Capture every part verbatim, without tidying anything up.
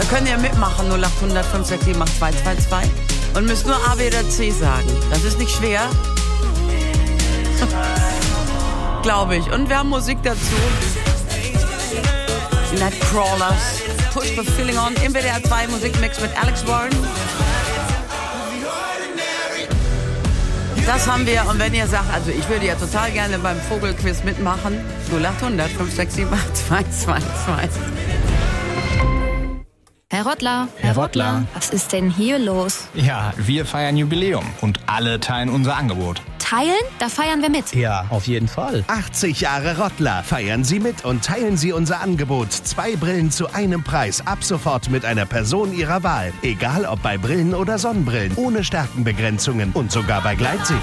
Da könnt ihr mitmachen, null acht hundert fünf sechs sieben acht zwei zwei zwei. Und müsst nur A, B oder C sagen. Das ist nicht schwer. Glaube ich. Und wir haben Musik dazu. Die Nightcrawlers. Push the Feeling On. Im W D R zwei Musikmix mit Alex Warren. Das haben wir. Und wenn ihr sagt, also ich würde ja total gerne beim Vogelquiz mitmachen, null acht hundert fünf sechs sieben acht zwei zwei zwei. Herr Rottler. Herr Rottler. Was ist denn hier los? Ja, wir feiern Jubiläum und alle teilen unser Angebot. Teilen? Da feiern wir mit. Ja, auf jeden Fall. achtzig Jahre Rottler. Feiern Sie mit und teilen Sie unser Angebot. Zwei Brillen zu einem Preis. Ab sofort mit einer Person Ihrer Wahl. Egal ob bei Brillen oder Sonnenbrillen. Ohne Stärkenbegrenzungen und sogar bei Gleitsicht.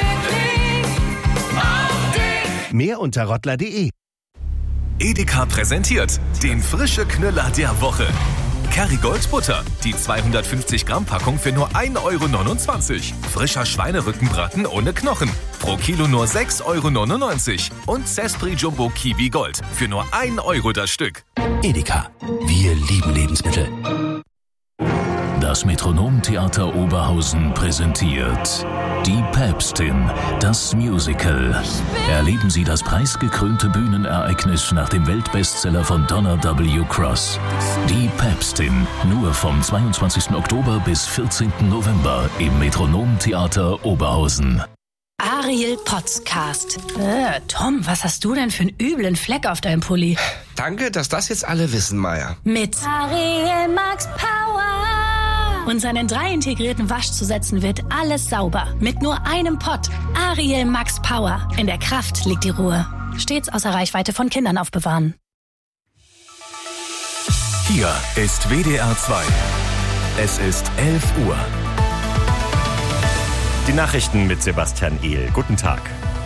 Mehr unter rottler punkt de. Edeka präsentiert den frische Knüller der Woche. Kerrygold Butter, die zweihundertfünfzig Gramm Packung für nur ein Euro neunundzwanzig. Frischer Schweinerückenbraten ohne Knochen, pro Kilo nur sechs Euro neunundneunzig. Und Zespri Jumbo Kiwi Gold für nur ein Euro das Stück. Edeka, wir lieben Lebensmittel. Das Metronomtheater Oberhausen präsentiert Die Päpstin, das Musical. Erleben Sie das preisgekrönte Bühnenereignis nach dem Weltbestseller von Donna W. Cross. Die Päpstin, nur vom zweiundzwanzigsten Oktober bis vierzehnten November im Metronomtheater Oberhausen. Ariel Podcast. Äh, Tom, was hast du denn für einen üblen Fleck auf deinem Pulli? Danke, dass das jetzt alle wissen, Maya. Mit Ariel Max Power. Und seinen drei integrierten Waschzusätzen wird alles sauber. Mit nur einem Pott. Ariel Max Power. In der Kraft liegt die Ruhe. Stets außer Reichweite von Kindern aufbewahren. Hier ist W D R zwei. Es ist elf Uhr. Die Nachrichten mit Sebastian Ehl. Guten Tag.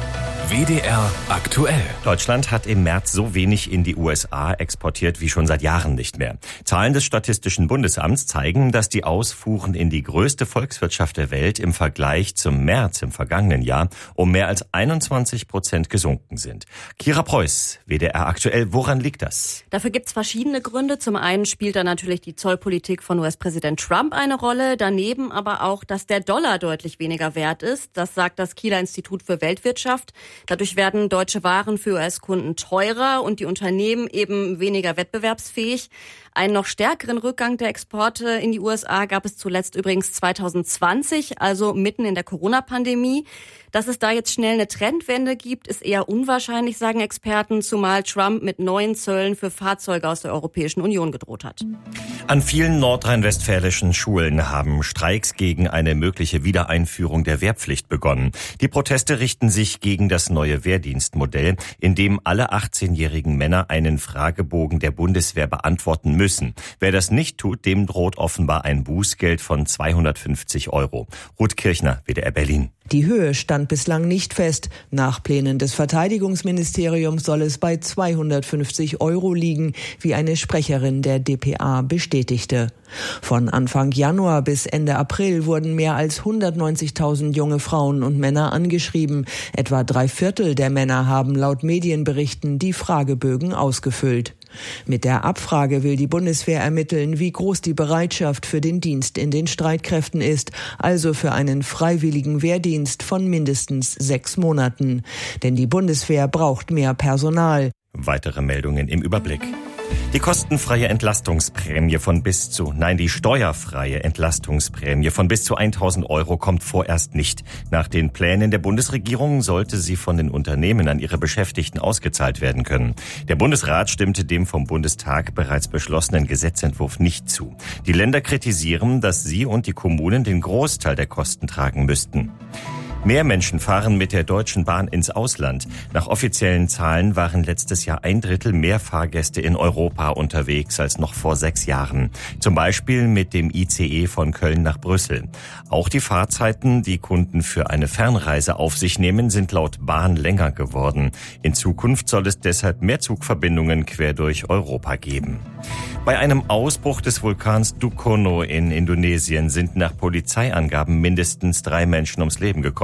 W D R aktuell. Deutschland hat im März so wenig in die U S A exportiert wie schon seit Jahren nicht mehr. Zahlen des Statistischen Bundesamts zeigen, dass die Ausfuhren in die größte Volkswirtschaft der Welt im Vergleich zum März im vergangenen Jahr um mehr als einundzwanzig Prozent gesunken sind. Kira Preuß, W D R aktuell. Woran liegt das? Dafür gibt es verschiedene Gründe. Zum einen spielt da natürlich die Zollpolitik von U S-Präsident Trump eine Rolle. Daneben aber auch, dass der Dollar deutlich weniger wert ist. Das sagt das Kieler Institut für Weltwirtschaft. Dadurch werden deutsche Waren für U S-Kunden teurer und die Unternehmen eben weniger wettbewerbsfähig. Einen noch stärkeren Rückgang der Exporte in die U S A gab es zuletzt übrigens zweitausendzwanzig, also mitten in der Corona-Pandemie. Dass es da jetzt schnell eine Trendwende gibt, ist eher unwahrscheinlich, sagen Experten, zumal Trump mit neuen Zöllen für Fahrzeuge aus der Europäischen Union gedroht hat. An vielen nordrhein-westfälischen Schulen haben Streiks gegen eine mögliche Wiedereinführung der Wehrpflicht begonnen. Die Proteste richten sich gegen das neue Wehrdienstmodell, in dem alle achtzehnjährigen Männer einen Fragebogen der Bundeswehr beantworten müssen. Wer das nicht tut, dem droht offenbar ein Bußgeld von zweihundertfünfzig Euro. Ruth Kirchner, W D R Berlin. Die Höhe stand bislang nicht fest. Nach Plänen des Verteidigungsministeriums soll es bei zweihundertfünfzig Euro liegen, wie eine Sprecherin der D P A bestätigte. Von Anfang Januar bis Ende April wurden mehr als hundertneunzigtausend junge Frauen und Männer angeschrieben. Etwa drei Viertel der Männer haben laut Medienberichten die Fragebögen ausgefüllt. Mit der Abfrage will die Bundeswehr ermitteln, wie groß die Bereitschaft für den Dienst in den Streitkräften ist, also für einen freiwilligen Wehrdienst von mindestens sechs Monaten. Denn die Bundeswehr braucht mehr Personal. Weitere Meldungen im Überblick. Die kostenfreie Entlastungsprämie von bis zu, nein, die steuerfreie Entlastungsprämie von bis zu tausend Euro kommt vorerst nicht. Nach den Plänen der Bundesregierung sollte sie von den Unternehmen an ihre Beschäftigten ausgezahlt werden können. Der Bundesrat stimmte dem vom Bundestag bereits beschlossenen Gesetzentwurf nicht zu. Die Länder kritisieren, dass sie und die Kommunen den Großteil der Kosten tragen müssten. Mehr Menschen fahren mit der Deutschen Bahn ins Ausland. Nach offiziellen Zahlen waren letztes Jahr ein Drittel mehr Fahrgäste in Europa unterwegs als noch vor sechs Jahren. Zum Beispiel mit dem I C E von Köln nach Brüssel. Auch die Fahrzeiten, die Kunden für eine Fernreise auf sich nehmen, sind laut Bahn länger geworden. In Zukunft soll es deshalb mehr Zugverbindungen quer durch Europa geben. Bei einem Ausbruch des Vulkans Dukono in Indonesien sind nach Polizeiangaben mindestens drei Menschen ums Leben gekommen.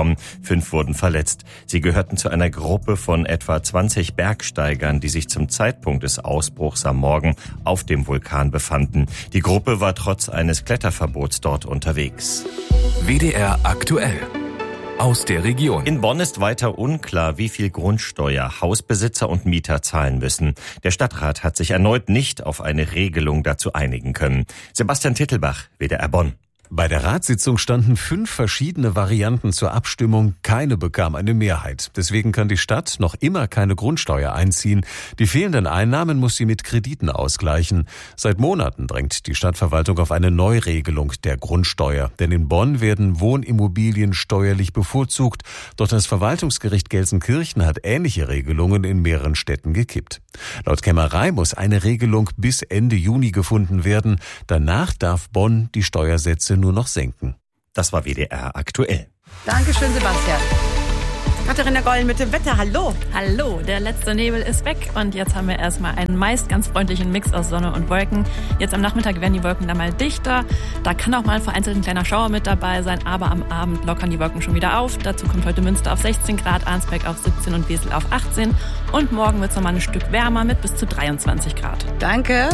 gekommen. Fünf wurden verletzt. Sie gehörten zu einer Gruppe von etwa zwanzig Bergsteigern, die sich zum Zeitpunkt des Ausbruchs am Morgen auf dem Vulkan befanden. Die Gruppe war trotz eines Kletterverbots dort unterwegs. W D R aktuell. Aus der Region. In Bonn ist weiter unklar, wie viel Grundsteuer Hausbesitzer und Mieter zahlen müssen. Der Stadtrat hat sich erneut nicht auf eine Regelung dazu einigen können. Sebastian Tittelbach, W D R Bonn. Bei der Ratssitzung standen fünf verschiedene Varianten zur Abstimmung. Keine bekam eine Mehrheit. Deswegen kann die Stadt noch immer keine Grundsteuer einziehen. Die fehlenden Einnahmen muss sie mit Krediten ausgleichen. Seit Monaten drängt die Stadtverwaltung auf eine Neuregelung der Grundsteuer. Denn in Bonn werden Wohnimmobilien steuerlich bevorzugt. Doch das Verwaltungsgericht Gelsenkirchen hat ähnliche Regelungen in mehreren Städten gekippt. Laut Kämmerei muss eine Regelung bis Ende Juni gefunden werden. Danach darf Bonn die Steuersätze nur noch senken. Das war W D R aktuell. Dankeschön, Sebastian. Katharina Gollen mit dem Wetter. Hallo. Hallo, der letzte Nebel ist weg und jetzt haben wir erstmal einen meist ganz freundlichen Mix aus Sonne und Wolken. Jetzt am Nachmittag werden die Wolken dann mal dichter. Da kann auch mal vereinzelt ein kleiner Schauer mit dabei sein, aber am Abend lockern die Wolken schon wieder auf. Dazu kommt heute Münster auf sechzehn Grad, Arnsberg auf siebzehn und Wesel auf achtzehn. Und morgen wird es nochmal ein Stück wärmer mit bis zu dreiundzwanzig Grad. Danke.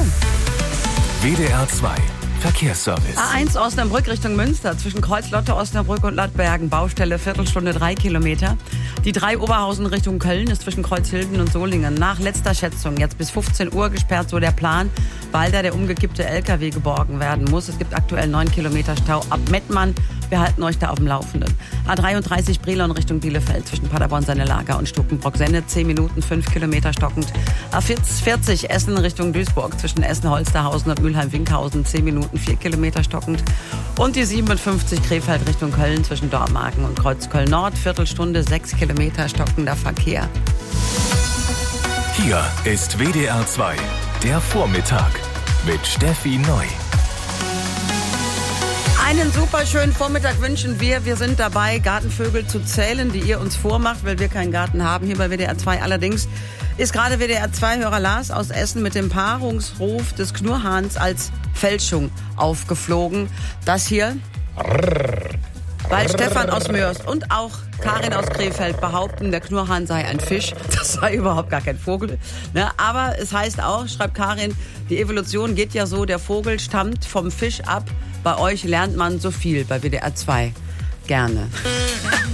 W D R zwei. Verkehrsservice. A eins Osnabrück Richtung Münster, zwischen Kreuz-Lotte, Osnabrück und Lattbergen. Baustelle, Viertelstunde, drei Kilometer. Die drei Oberhausen Richtung Köln ist zwischen Kreuzhilden und Solingen. Nach letzter Schätzung jetzt bis fünfzehn Uhr gesperrt, so der Plan, weil da der umgekippte L K W geborgen werden muss. Es gibt aktuell neun Kilometer Stau ab Mettmann. Wir halten euch da auf dem Laufenden. A dreiunddreißig Brilon Richtung Bielefeld, zwischen Paderborn, seine Lager und Stukenbrock-Senne. zehn Minuten, fünf Kilometer stockend. A vierzig Essen Richtung Duisburg, zwischen Essen-Holsterhausen und Mülheim-Winkhausen. zehn Minuten, vier Kilometer stockend. Und die siebenundfünfzig Krefeld Richtung Köln, zwischen Dormagen und Kreuzköln-Nord. Viertelstunde, sechs Kilometer stockender Verkehr. Hier ist W D R zwei, der Vormittag mit Steffi Neu. Einen super schönen Vormittag wünschen wir. Wir sind dabei, Gartenvögel zu zählen, die ihr uns vormacht, weil wir keinen Garten haben hier bei W D R zwei. Allerdings ist gerade W D R zwei-Hörer Lars aus Essen mit dem Paarungsruf des Knurrhahns als Fälschung aufgeflogen. Das hier, weil Stefan aus Mörs und auch Karin aus Krefeld behaupten, der Knurrhahn sei ein Fisch. Das sei überhaupt gar kein Vogel. Ne? Aber es heißt auch, schreibt Karin, die Evolution geht ja so, der Vogel stammt vom Fisch ab. Bei euch lernt man so viel bei W D R zwei. Gerne.